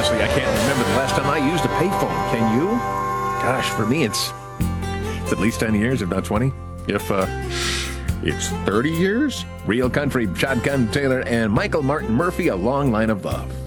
honestly, I can't remember the last time I used a payphone. Can you? Gosh, for me, it's at least 10 years, if not 20. If it's 30 years. Real Country, Shotgun Taylor, and Michael Martin Murphey, A Long Line of Love.